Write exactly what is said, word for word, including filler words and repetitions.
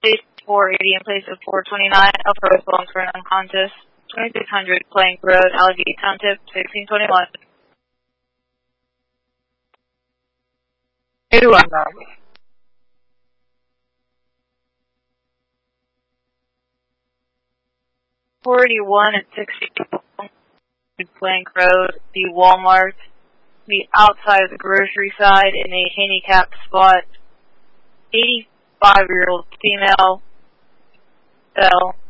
Place four eighty in place of four twenty-nine, Upper West Long for an unconscious. twenty-six hundred Plank Road, Allegheny Township, sixteen twenty-one. eighty-one now. four eighty-one and sixty Plank Road, the Walmart, the outside of the grocery side in a handicapped spot. eighty-five-year-old female fell.